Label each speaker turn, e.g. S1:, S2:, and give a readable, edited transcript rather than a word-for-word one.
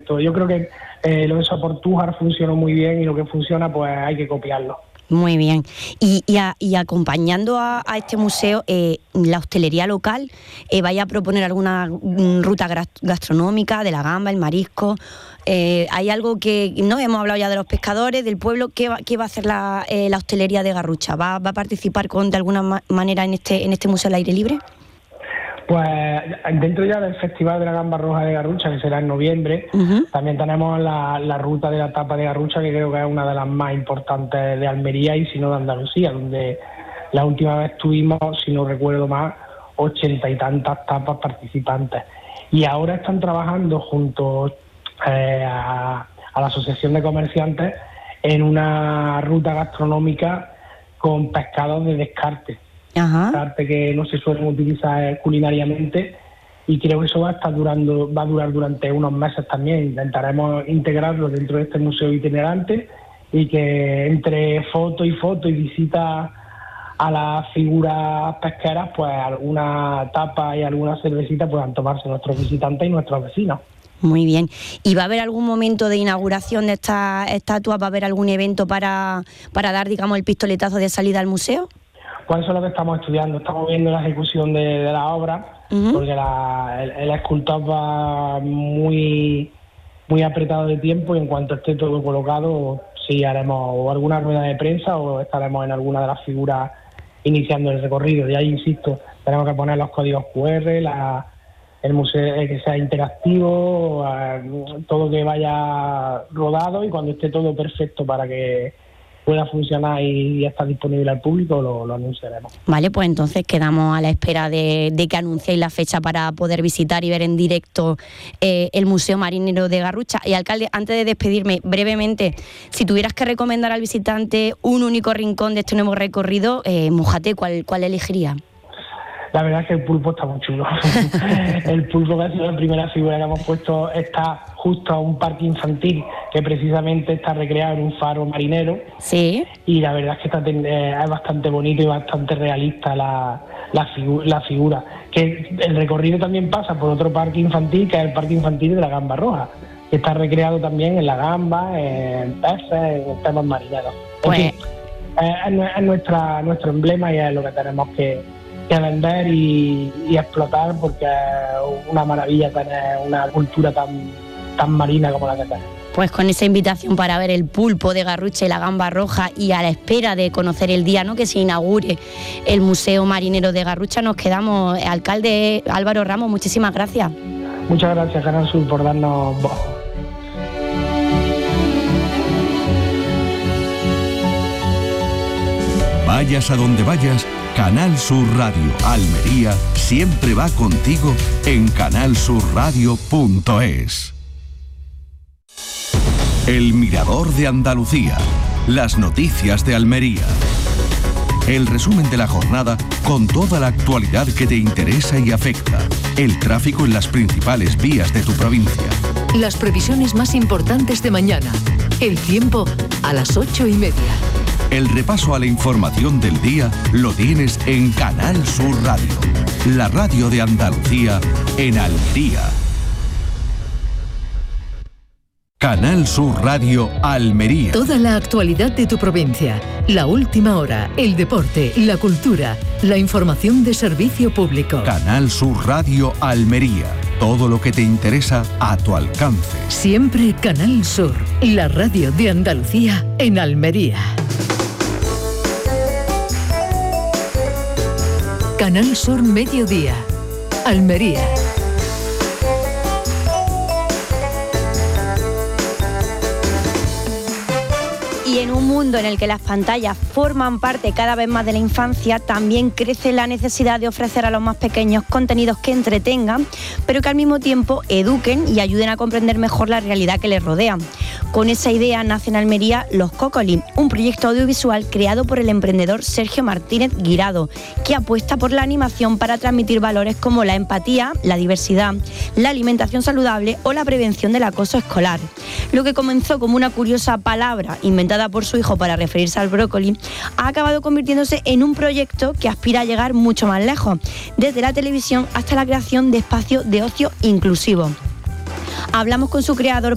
S1: proyecto. Yo creo que lo de Soportújar funcionó muy bien y lo que funciona pues hay que copiarlo.
S2: Muy bien. Y acompañando a este museo, la hostelería local, ¿vaya a proponer alguna ruta gastronómica de la gamba, el marisco? ¿Hay algo que no hemos hablado ya de los pescadores, del pueblo? ¿Qué va a hacer la hostelería de Garrucha? ¿Va a participar de alguna manera en este museo al aire libre?
S1: Pues dentro ya del Festival de la Gamba Roja de Garrucha, que será en noviembre, también tenemos la ruta de la tapa de Garrucha, que creo que es una de las más importantes de Almería y si no de Andalucía, donde la última vez tuvimos, si no recuerdo más, 80 y tantas tapas participantes. Y ahora están trabajando junto a la Asociación de Comerciantes en una ruta gastronómica con pescados de descarte. Arte que no se suelen utilizar culinariamente, y creo que eso va a durar durante unos meses también. Intentaremos integrarlo dentro de este museo itinerante y que entre foto y visita a las figuras pesqueras, pues alguna tapa y alguna cervecita puedan tomarse nuestros visitantes y nuestros vecinos.
S2: Muy bien. ¿Y va a haber algún momento de inauguración de esta estatua? ¿Va a haber algún evento para dar, digamos, el pistoletazo de salida al museo?
S1: Pues eso es lo que estamos estudiando. Estamos viendo la ejecución de la obra, porque el escultor va muy apretado de tiempo, y en cuanto esté todo colocado, sí haremos o alguna rueda de prensa o estaremos en alguna de las figuras iniciando el recorrido. Y ahí, insisto, tenemos que poner los códigos QR, el museo que sea interactivo, todo que vaya rodado, y cuando esté todo perfecto para que pueda funcionar y estar disponible al público, lo anunciaremos.
S2: Vale, pues entonces quedamos a la espera de que anunciéis la fecha para poder visitar y ver en directo el Museo Marinero de Garrucha. Y alcalde, antes de despedirme, brevemente, si tuvieras que recomendar al visitante un único rincón de este nuevo recorrido, mójate, ¿cuál elegiría?
S1: La verdad es que el pulpo está muy chulo. El pulpo, que ha sido la primera figura que hemos puesto, está justo a un parque infantil que precisamente está recreado en un faro marinero.
S2: Sí.
S1: Y la verdad es que es bastante bonito y bastante realista la figura. Que el recorrido también pasa por otro parque infantil, que es el Parque Infantil de la Gamba Roja, que está recreado también en la gamba, en peces, en temas marineros.
S2: Pues...
S1: En fin, es nuestro emblema y es lo que tenemos que vender y explotar, porque es una maravilla tener una cultura tan marina como la que tenemos.
S2: Pues con esa invitación para ver el pulpo de Garrucha y la Gamba Roja, y a la espera de conocer el día, ¿no?, que se inaugure el Museo Marinero de Garrucha, nos quedamos. Alcalde Álvaro Ramos, muchísimas gracias.
S1: Muchas gracias, Canal Sur, por darnos voz.
S3: Vayas a donde vayas, Canal Sur Radio Almería siempre va contigo en canalsurradio.es. El Mirador de Andalucía. Las noticias de Almería. El resumen de la jornada con toda la actualidad que te interesa y afecta. El tráfico en las principales vías de tu provincia.
S4: Las previsiones más importantes de mañana. El tiempo a las 8:30.
S3: El repaso a la información del día lo tienes en Canal Sur Radio, la radio de Andalucía en Almería. Canal Sur Radio Almería.
S4: Toda la actualidad de tu provincia, la última hora, el deporte, la cultura, la información de servicio público.
S3: Canal Sur Radio Almería. Todo lo que te interesa a tu alcance.
S4: Siempre Canal Sur, la radio de Andalucía en Almería. Canal Sur Mediodía, Almería.
S2: Y en un mundo en el que las pantallas forman parte cada vez más de la infancia, también crece la necesidad de ofrecer a los más pequeños contenidos que entretengan, pero que al mismo tiempo eduquen y ayuden a comprender mejor la realidad que les rodea. Con esa idea nace en Almería Los Cócolis, un proyecto audiovisual creado por el emprendedor Sergio Martínez Guirado, que apuesta por la animación para transmitir valores como la empatía, la diversidad, la alimentación saludable o la prevención del acoso escolar. Lo que comenzó como una curiosa palabra inventada por su hijo para referirse al brócoli, ha acabado convirtiéndose en un proyecto que aspira a llegar mucho más lejos, desde la televisión hasta la creación de espacios de ocio inclusivo. Hablamos con su creador